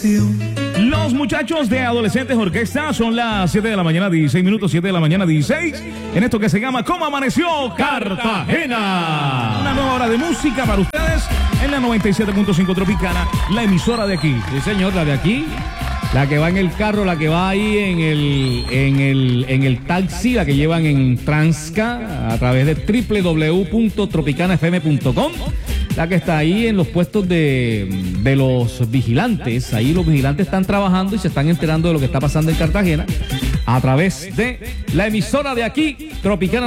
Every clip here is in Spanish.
Los muchachos de Adolescentes Orquesta, son las 7 de la mañana, 16 minutos, 7 de la mañana, 16, en esto que se llama ¿Cómo amaneció Cartagena? Una nueva hora de música para ustedes en la 97.5 Tropicana, la emisora de aquí. Sí, señor, la de aquí. La que va en el carro, la que va ahí en el taxi, la que llevan en Transca a través de www.tropicanafm.com. La que está ahí en los puestos de los vigilantes. Ahí los vigilantes están trabajando y se están enterando de lo que está pasando en Cartagena a través de la emisora de aquí, Tropicana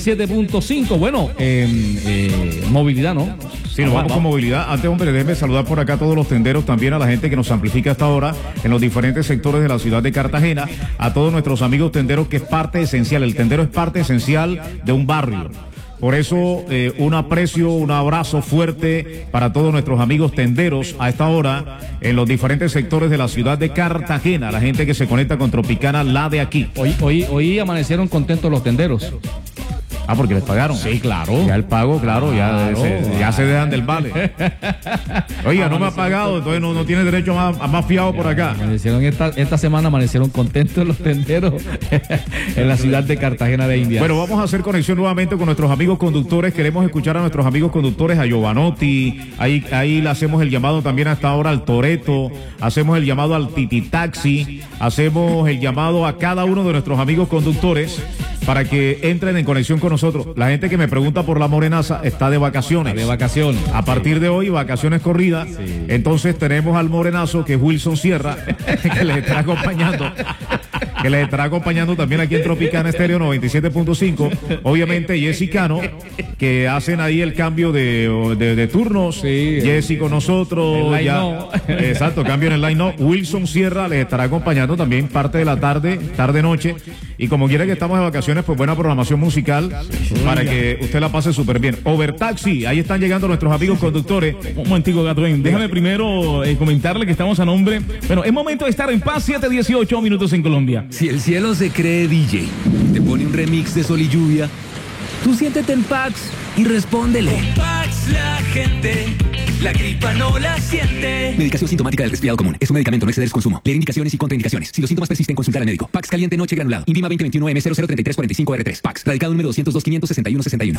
97.5. Bueno, movilidad, ¿no? Sí, nos vamos con movilidad. Antes, hombre, déjeme saludar por acá a todos los tenderos, también a la gente que nos amplifica hasta ahora en los diferentes sectores de la ciudad de Cartagena, a todos nuestros amigos tenderos, que es parte esencial. El tendero es parte esencial de un barrio. Por eso, un aprecio, un abrazo fuerte para todos nuestros amigos tenderos a esta hora en los diferentes sectores de la ciudad de Cartagena. La gente que se conecta con Tropicana, la de aquí. Hoy amanecieron contentos los tenderos. Ah, porque les pagaron. Sí, claro. Ya el pago, claro, ya se dejan del vale. Oiga, no me ha pagado, entonces no tiene derecho a más fiado por acá. Esta semana amanecieron contentos los tenderos en la ciudad de Cartagena de India. Bueno, vamos a hacer conexión nuevamente con nuestros amigos conductores. Queremos escuchar a nuestros amigos conductores, a Giovanotti. Ahí le hacemos el llamado también hasta ahora al Toreto. Hacemos el llamado al Tititaxi. Hacemos el llamado a cada uno de nuestros amigos conductores para que entren en conexión con nosotros. La gente que me pregunta por la Morenaza está de vacaciones. A partir de hoy, vacaciones corridas. Sí. Entonces tenemos al morenazo, que es Wilson Sierra, que les estará acompañando. Que les estará acompañando también aquí en Tropicana Estéreo 97.5. Obviamente Jessy Cano, que hacen ahí el cambio de turnos. Sí, Jessy con nosotros. Exacto, cambio en el line no. Wilson Sierra les estará acompañando también parte de la tarde-noche. Y como quiera que estamos de vacaciones, pues buena programación musical para que usted la pase súper bien. Overtaxi, ahí están llegando nuestros amigos conductores. Un momentico, Gatwin, déjame primero comentarle que estamos a nombre. Bueno, es momento de estar en paz, 7:18 minutos en Colombia. Si el cielo se cree DJ, te pone un remix de Sol y Lluvia, tú siéntete en Pax y respóndele. Con Pax la gente, la gripa no la siente. Medicación sintomática del resfriado común. Es un medicamento, no exceder su consumo. Leer indicaciones y contraindicaciones. Si los síntomas persisten, consultar al médico. Pax caliente noche granulado. INVIMA 2021-M003345R3. Pax. Radical número 202-561-61.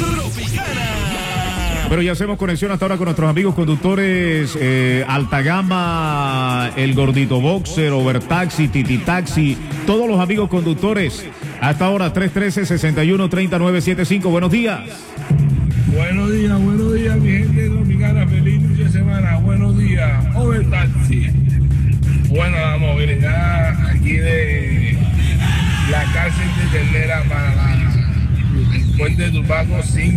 Pero ya hacemos conexión hasta ahora con nuestros amigos conductores, Alta Gama, el Gordito Boxer, Overtaxi, Tititaxi, todos los amigos conductores. Hasta ahora 313-61-3975. Buenos días. Buenos días, mi gente Tropicana. Feliz inicio de semana. Buenos días, Overtaxi. Bueno, la movilidad aquí de la cárcel de Ternera para el puente de Tupaco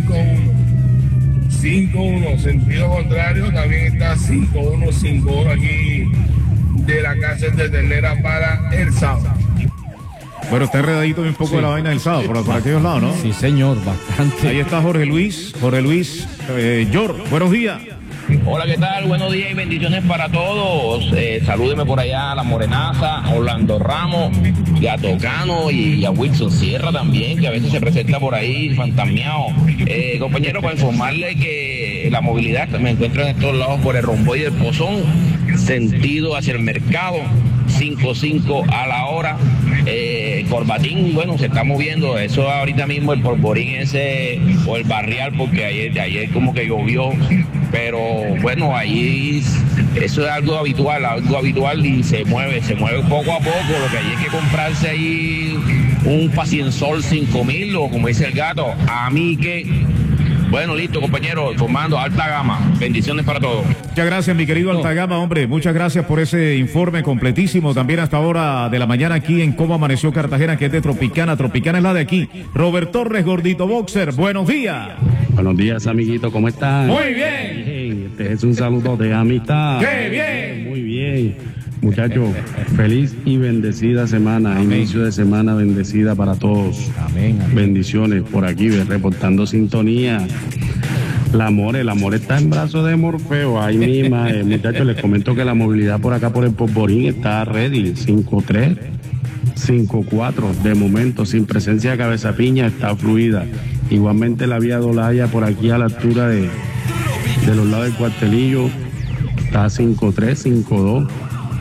5-1, sentido contrario, también está 5-1 aquí de la cárcel de Ternera para el sábado. Bueno, está enredadito un poco de la vaina del sábado, por aquellos lados, ¿no? Sí, señor, bastante. Ahí está Jorge Luis, buenos días. Hola, ¿qué tal? Buenos días y bendiciones para todos. Salúdeme por allá a la Morenaza, a Orlando Ramos, y a Tocano y a Wilson Sierra también, que a veces se presenta por ahí fantasmeado. Compañero, para informarle que la movilidad me encuentro en estos lados por el Romboy del Pozón, sentido hacia el mercado, 5-5 a la hora. Corbatín, bueno, se está moviendo, eso ahorita mismo el polvorín ese, o el barrial, porque ayer como que llovió, pero bueno, ahí eso es algo habitual y se mueve poco a poco. Lo que hay es que comprarse ahí un Paciensol 5000, o como dice el gato, a mí que... Bueno, listo, compañero, formando Alta Gama. Bendiciones para todos. Muchas gracias, mi querido Alta Gama, hombre. Muchas gracias por ese informe completísimo. También hasta ahora de la mañana aquí en Cómo Amaneció Cartagena, que es de Tropicana. Tropicana es la de aquí. Robert Torres, Gordito Boxer, buenos días. Buenos días, amiguito, ¿cómo están? Muy bien. Bien. Este es un saludo de amistad. ¡Qué bien! Muy bien. Muchachos, feliz y bendecida semana. Amén. Inicio de semana bendecida para todos. Amén. Bendiciones por aquí, reportando sintonía. El amor está en brazos de Morfeo. Ahí misma, muchachos, les comento que la movilidad por acá por el Polvorín está ready. 5-3, 5-4. De momento, sin presencia de Cabeza Piña, está fluida. Igualmente la vía Dolaya por aquí a la altura de los lados del Cuartelillo está 5-3, 5-2.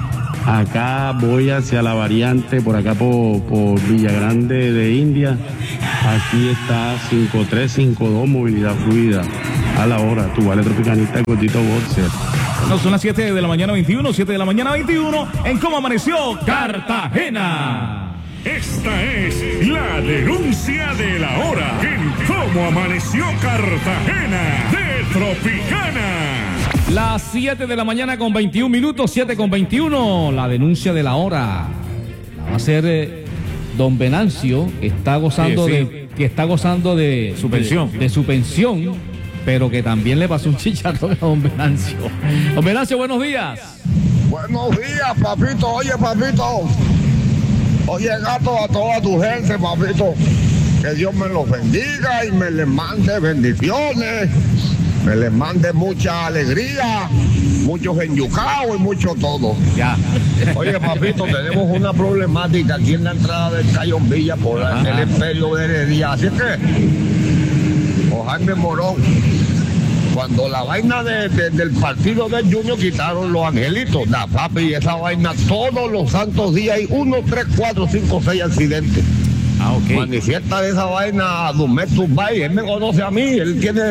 Acá voy hacia la variante, por acá por Villagrande de India. Aquí está 5352, movilidad fluida. A la hora, tu vale tropicanista, el gordito boxer. No, son las 7 de la mañana 21, 7 de la mañana 21, en Cómo Amaneció Cartagena. Esta es la denuncia de la hora en Cómo Amaneció Cartagena de Tropicana. Las 7 de la mañana con 21 minutos, 7 con 21, la denuncia de la hora. La va a hacer don Venancio, que está gozando de su pensión. De su pensión, pero que también le pasó un chicharrón a don Venancio. Don Venancio, buenos días. Buenos días, papito. Oye, papito. Oye, gato, a toda tu gente, papito. Que Dios me los bendiga y me les mande bendiciones. Me les mande mucha alegría, muchos enyucados y mucho todo. Ya. Oye, papito, tenemos una problemática aquí en la entrada del Cayón Villa por el Imperio de Heredia. Así que, o Jaime Morón, cuando la vaina del partido del Junior quitaron los angelitos, da papi, esa vaina todos los santos días hay 1, 3, 4, 5, 6 accidentes. Ok. Manifiesta de esa vaina a Dumet Turbay, él me conoce a mí, él tiene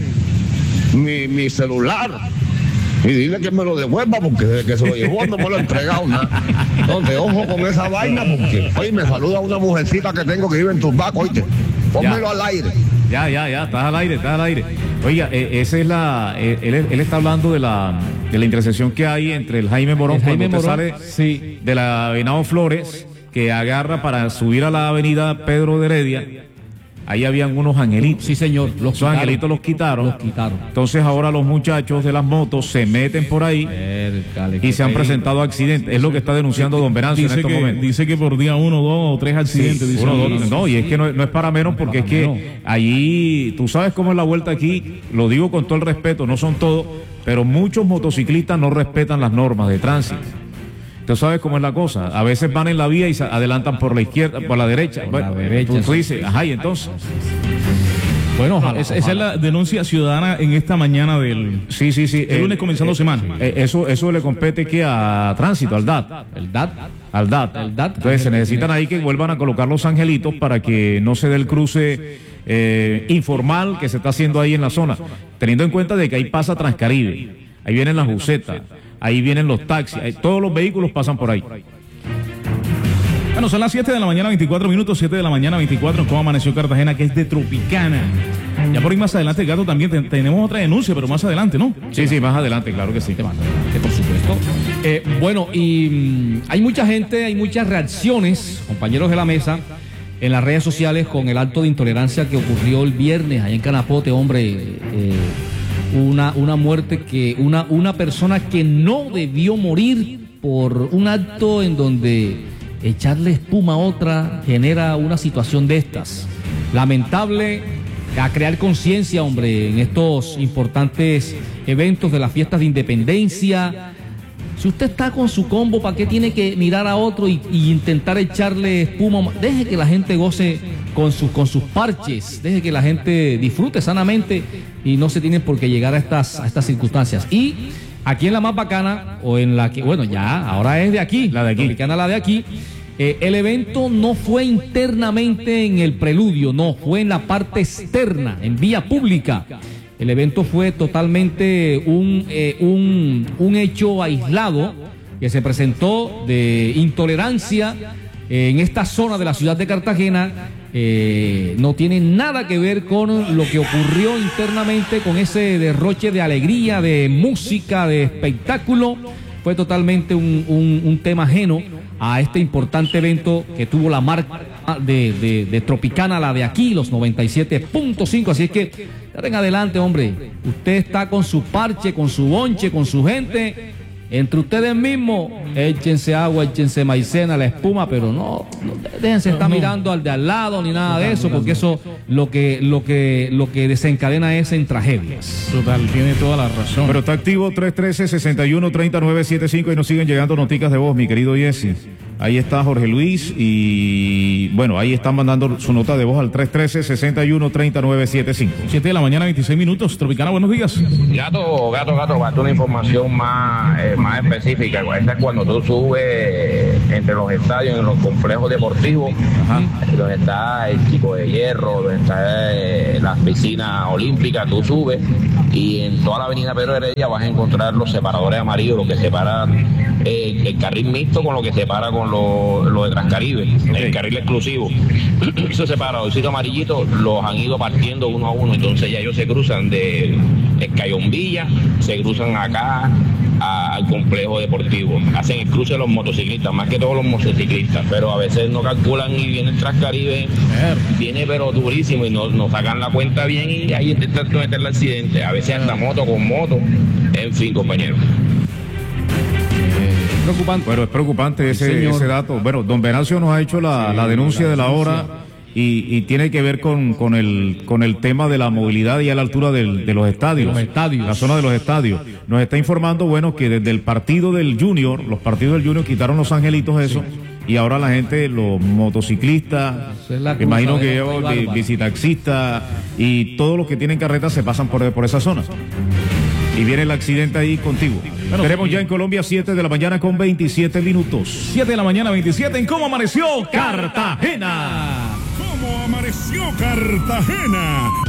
mi celular. Y dile que me lo devuelva porque desde que se lo llevó no me lo ha entregado nada. Entonces, ojo con esa vaina porque hoy me saluda una mujercita que tengo que vive en Turbaco, oíste. Pónmelo al aire. Ya, estás al aire. Oiga, esa es él está hablando de la intersección que hay entre el Jaime Morón, cuando usted sale sí, de la Venado Flores, que agarra para subir a la avenida Pedro de Heredia. Ahí habían unos angelitos. Sí, señor. Esos angelitos los quitaron. Entonces ahora los muchachos de las motos se meten por ahí y se han presentado accidentes. Es lo que está denunciando don Venancio en estos momentos. Dice que por día 1, 2 o 3 accidentes. Sí, no, y es que no es para menos porque es que allí, tú sabes cómo es la vuelta aquí, lo digo con todo el respeto, no son todos, pero muchos motociclistas no respetan las normas de tránsito. Tú sabes cómo es la cosa. A veces van en la vía y se adelantan por la izquierda, por la derecha. Tú dices, ajá, y entonces. Bueno, esa es la denuncia ciudadana en esta mañana del el lunes comenzando semana. Eso le compete que a tránsito, al DAT. Al DAT. Entonces se necesitan ahí que vuelvan a colocar los angelitos para que no se dé el cruce informal que se está haciendo ahí en la zona. Teniendo en cuenta de que ahí pasa Transcaribe, ahí vienen las busetas, ahí vienen los taxis, todos los vehículos pasan por ahí. Bueno, son las 7 de la mañana, 24 minutos, 7 de la mañana, 24, en Cómo Amaneció Cartagena, que es de Tropicana. Ya por ahí más adelante, Gato, también tenemos otra denuncia, pero más adelante, ¿no? Sí, más adelante, claro que sí. Por supuesto. Bueno, y hay mucha gente, hay muchas reacciones, compañeros de la mesa, en las redes sociales con el acto de intolerancia que ocurrió el viernes allá en Canapote, hombre. Una muerte que una persona que no debió morir por un acto en donde echarle espuma a otra genera una situación de estas. Lamentable, a crear conciencia, hombre, en estos importantes eventos de las fiestas de independencia. Si usted está con su combo, ¿para qué tiene que mirar a otro y intentar echarle espuma? Deje que la gente goce con sus parches, deje que la gente disfrute sanamente y no se tiene por qué llegar a estas circunstancias. Y aquí en la más bacana, o en la que, bueno, ya, ahora es de aquí, la de aquí, Tropicana, la de aquí, el evento no fue internamente en el preludio, no, fue en la parte externa, en vía pública. El evento fue totalmente un hecho aislado que se presentó de intolerancia en esta zona de la ciudad de Cartagena. No tiene nada que ver con lo que ocurrió internamente, con ese derroche de alegría, de música, de espectáculo. Fue totalmente un tema ajeno a este importante evento que tuvo la marca de Tropicana, la de aquí, los 97.5. Así es que, ya en adelante, hombre, usted está con su parche, con su bonche, con su gente. Entre ustedes mismos, échense agua, échense maicena, la espuma, pero no déjense estar mirando al de al lado ni nada de eso, porque eso lo que desencadena es en tragedias. Total, tiene toda la razón. Pero está activo 313-613975 y nos siguen llegando noticias de voz, mi querido Jesse. Ahí está Jorge Luis y bueno, ahí están mandando su nota de voz al 313-613975. 7 de la mañana, 26 minutos. Tropicana, buenos días. Gato, una información más específica. Esta es cuando tú subes entre los estadios, en los complejos deportivos, donde está el Chico de Hierro, donde está las piscinas olímpicas, tú subes y en toda la avenida Pedro Heredia vas a encontrar los separadores amarillos, lo que separa el carril mixto con lo que separa con lo de Transcaribe, el carril exclusivo. Esos separadorcitos amarillitos los han ido partiendo uno a uno, entonces ya ellos se cruzan de Cayombilla, se cruzan acá al complejo deportivo, hacen el cruce de los motociclistas, más que todos los motociclistas, pero a veces no calculan y viene el Transcaribe, viene pero durísimo y no sacan la cuenta bien y ahí intentan cometer el accidente, a veces hasta moto con moto, en fin, compañeros. Preocupante. Pero es preocupante ese dato. Bueno, don Venancio nos ha hecho la denuncia de la hora y tiene que ver con el tema de la movilidad y a la altura de los estadios. La zona de los estadios. Nos está informando, bueno, que desde el partido del Junior, los partidos del Junior quitaron los angelitos eso. Y ahora la gente, los motociclistas, imagino que yo, bicitaxistas y todos los que tienen carretas se pasan por esa zona. Y viene el accidente ahí contigo. Bueno, tenemos ya en Colombia 7 de la mañana con 27 minutos. 7 de la mañana, 27 en ¿Cómo amaneció Cartagena? ¿Cómo amaneció Cartagena?